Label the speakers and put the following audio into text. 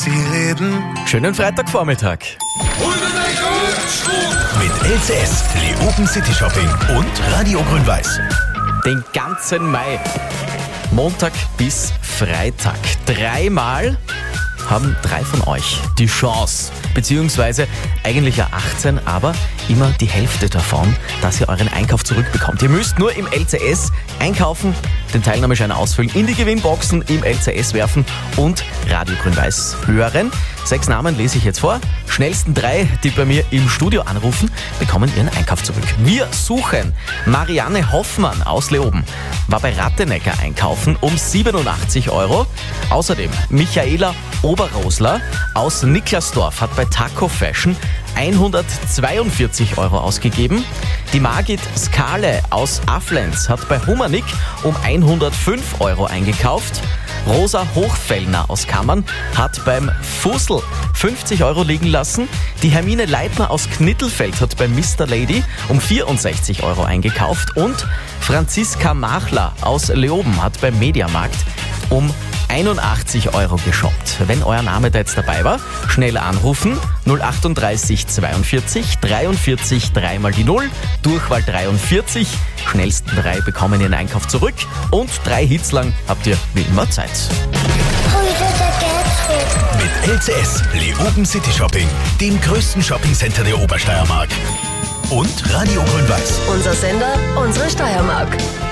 Speaker 1: sie reden.
Speaker 2: Schönen Freitagvormittag.
Speaker 3: Mit LCS, Leoben City Shopping und Radio Grün-Weiß.
Speaker 2: Den ganzen Mai, Montag bis Freitag. 3-mal haben 3 von euch die Chance, beziehungsweise eigentlich ja 18, aber immer die Hälfte davon, dass ihr euren Einkauf zurückbekommt. Ihr müsst nur im LCS einkaufen, den Teilnahmeschein ausfüllen, in die Gewinnboxen im LCS werfen und Radio Grün-Weiß hören. 6 Namen lese ich jetzt vor. Schnellsten 3, die bei mir im Studio anrufen, bekommen ihren Einkauf zurück. Wir suchen Marianne Hoffmann aus Leoben, war bei Rattenecker einkaufen um 87 €. Außerdem Michaela Oberrosler aus Niklasdorf hat bei Taco Fashion 142 € ausgegeben. Die Margit Skale aus Afflenz hat bei Humanik um 105 € eingekauft. Rosa Hochfellner aus Kammern hat beim Fussel 50 € liegen lassen. Die Hermine Leitner aus Knittelfeld hat bei Mr. Lady um 64 € eingekauft. Und Franziska Machler aus Leoben hat beim Mediamarkt um 81 € geshoppt. Wenn euer Name da jetzt dabei war, schnell anrufen. 038 42 43 3 mal die 0, Durchwahl 43. Schnellsten 3 bekommen ihren Einkauf zurück und 3 Hits lang habt ihr wie immer Zeit.
Speaker 3: Mit LCS, Leoben City Shopping, dem größten Shoppingcenter der Obersteiermark. Und Radio Grün-Weiß.
Speaker 4: Unser Sender, unsere Steiermark.